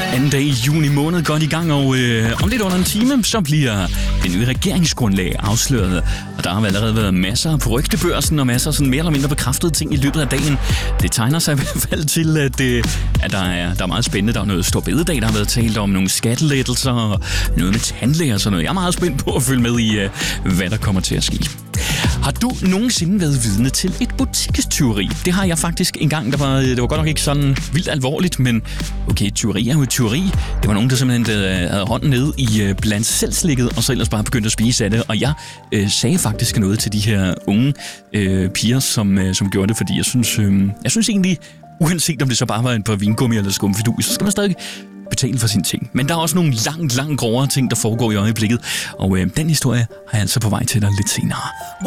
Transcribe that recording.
Anden dag i juni måned godt i gang, og om lidt under en time, så bliver det nye regeringsgrundlag afsløret. Og der har allerede været masser på rygtebørsen og masser af sådan mere eller mindre bekræftede ting i løbet af dagen. Det tegner sig i hvert fald til, at der er meget spændende. Der er noget stor bededag, der har været talt om nogle skattelettelser og noget med tandlæger og sådan noget. Jeg er meget spændt på at følge med i, hvad der kommer til at ske. Har du nogensinde været vidne til et butikstyveri? Det har jeg faktisk engang. Det var godt nok ikke sådan vildt alvorligt, men okay, tyveri er jo et tyveri. Det var nogen, der simpelthen havde hånden nede i blandt selvslikket, og så ellers bare begyndte at spise af det. Og jeg sagde faktisk noget til de her unge piger, som gjorde det, fordi jeg synes egentlig, uanset om det så bare var en par vingummi eller skumfidus, så skal man stadig betale for sine ting. Men der er også nogle langt grovere ting, der foregår i øjeblikket, og den historie har jeg altså på vej til dig lidt senere.